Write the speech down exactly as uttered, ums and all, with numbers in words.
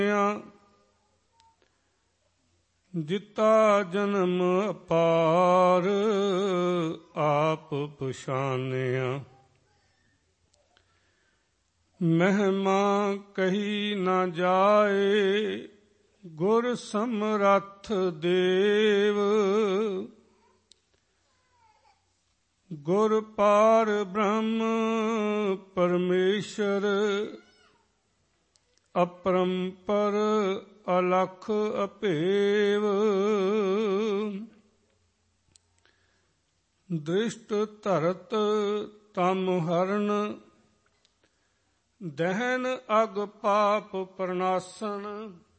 ਜਿਤਾ ਜਨਮ ਅਪਾਰ ਆਪ ਪਛਾਨਿਆ। ਮਹਿਮਾ ਕਹੀ ਨਾ ਜਾਏ ਗੁਰ ਸਮਰੱਥ ਦੇਵ। ਗੁਰ ਪਾਰ ਬ੍ਰਹਮ ਪਰਮੇਸ਼ਰ ਅਪਰੰਪਰ ਅਲਖ ਅਭੇਵ। ਦ੍ਰਿਸ਼ਟ ਧਰਤ ਤਮ ਹਰਨ ਦਹਿਨ ਅਗ ਪਾਪ ਪ੍ਰਨਾਸਨ।